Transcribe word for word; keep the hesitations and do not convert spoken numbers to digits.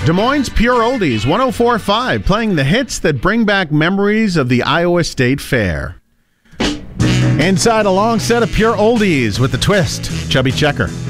Des Moines Pure Oldies, one oh four point five, playing the hits that bring back memories of the Iowa State Fair. Inside a long set of Pure Oldies with the twist, Chubby Checker.